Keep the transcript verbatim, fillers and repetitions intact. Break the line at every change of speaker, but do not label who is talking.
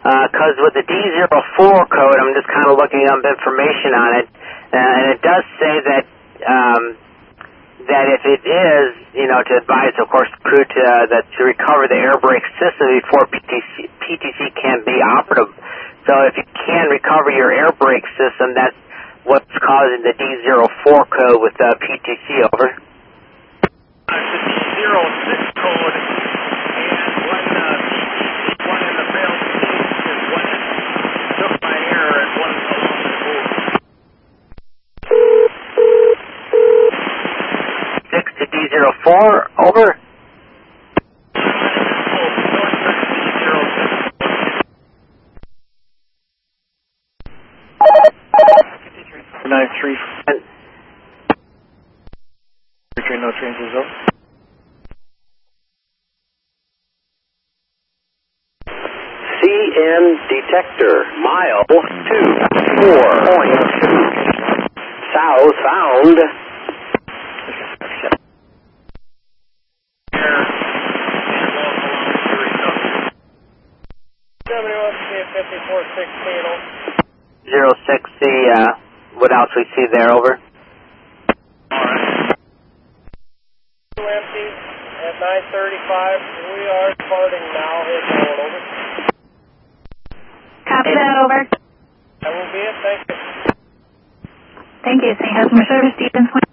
Because uh, with the D zero four code, I'm just kind of looking up information on it, uh, and it does say that um, that if it is, you know, to advise, of course, the crew to, uh, that to recover the air brake system before P T C, P T C can be operative. So if you can recover your air brake system, that's what's causing the D zero four code with uh, P T C, over.
Uh, the D zero six code, and when uh, P T C one in the failed state is when it took my air and when it's along the move.
six to D zero four, over.
nine three. Train, no trains is over.
C N detector, mile two four point two. Southbound.
Zero six C, uh, what else we see there, over?
Alright.
Empty at nine thirty-five. We are departing now. Head forward, over.
Copy that, over.
That will be it. Thank you.
Thank you. Saint Customer Service, Stevens.